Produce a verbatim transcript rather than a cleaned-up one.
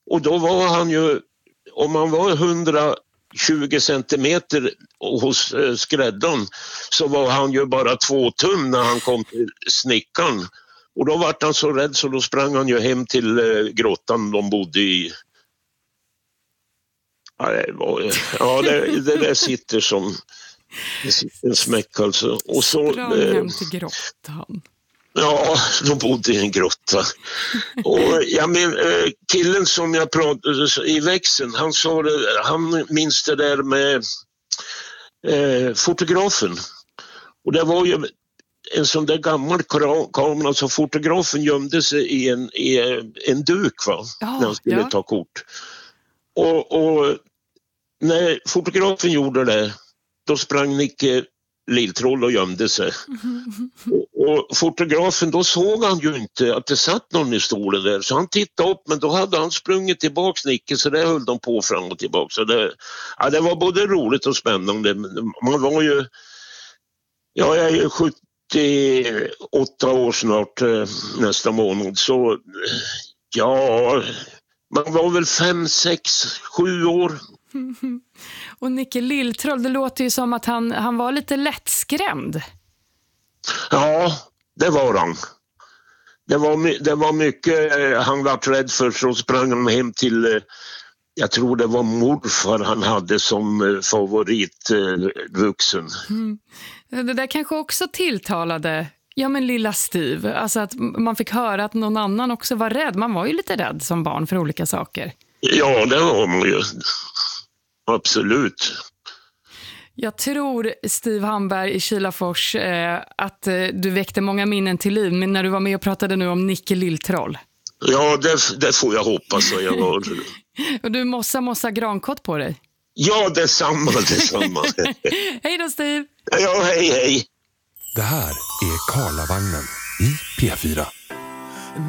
Och då var han ju, om man var hundratjugo centimeter hos eh, skräddaren, så var han ju bara två tum när han kom till snickaren. Och då var han så rädd så då sprang han ju hem till eh, grottan de bodde i. Ja, det, var, ja, det, det där sitter som det sitter en smäck alltså. Och så, sprang eh, hem till grottan. Ja, de bodde i en grotta. Och jag men, killen som jag pratade i växeln, han sa det, han minns det där med eh, fotografen. Och det var ju en sån där gammal kamera, så fotografen gömde sig i en, i en duk, va? Ja, när han skulle ja. ta kort. Och, och när fotografen gjorde det, då sprang Nicke Lilltroll och gömde sig. Och, och fotografen, då såg han ju inte att det satt någon i stolen där. Så han tittade upp, men då hade han sprungit tillbaks Nicke, så det höll de på fram och tillbaka. Så det, ja, det var både roligt och spännande. Man var ju, ja, jag är ju sjuttioåtta år snart nästa månad. Så ja, man var väl fem, sex, sju år. Och Nicke Lilltroll, det låter ju som att han, han var lite lättskrämd. Ja, det var han. Det var, det var mycket han var rädd för, så sprang han hem till, jag tror det var morfar han hade som favoritvuxen. Mm. Det där kanske också tilltalade, ja men lilla Steve, alltså att man fick höra att någon annan också var rädd. Man var ju lite rädd som barn för olika saker. Ja, det var man ju. Absolut. Jag tror, Steve Hamberg i Kilafors, eh, att eh, du väckte många minnen till liv, men när du var med och pratade nu om Nicke Lilltroll. Ja, det, det får jag hoppas. Jag var... Och du mossa mossa grankott på dig. Ja, detsamma, detsamma. Hej då, Steve. Ja, hej, hej. Det här är Karlavagnen i P fyra.